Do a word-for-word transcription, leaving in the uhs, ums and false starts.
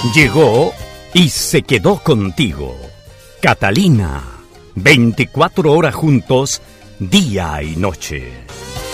Llegó y se quedó contigo. Catalina, veinticuatro horas juntos, día y noche.